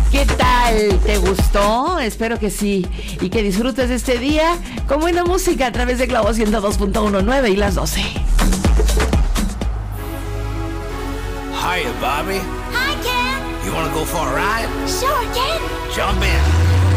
¿Qué tal? ¿Te gustó? Espero que sí. Y que disfrutes de este día con buena música a través de Globo 102.19 y las 12. Hiya, Bobby. Hi, Ken. You wanna go for a ride? Sure, Ken. Jump in.